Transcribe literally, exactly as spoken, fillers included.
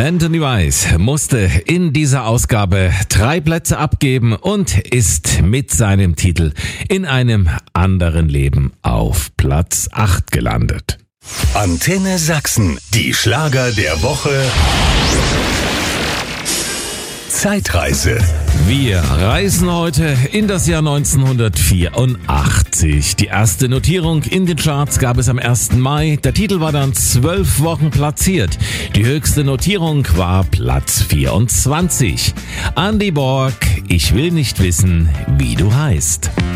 Anthony Weiss musste in dieser Ausgabe drei Plätze abgeben und ist mit seinem Titel In einem anderen Leben auf Platz acht gelandet. Antenne Sachsen, die Schlager der Woche. Zeitreise. Wir reisen heute in das Jahr neunzehnhundertvierundachtzig. Die erste Notierung in den Charts gab es am ersten Mai. Der Titel war dann zwölf Wochen platziert. Die höchste Notierung war Platz vierundzwanzig. Andy Borg, ich will nicht wissen, wie du heißt.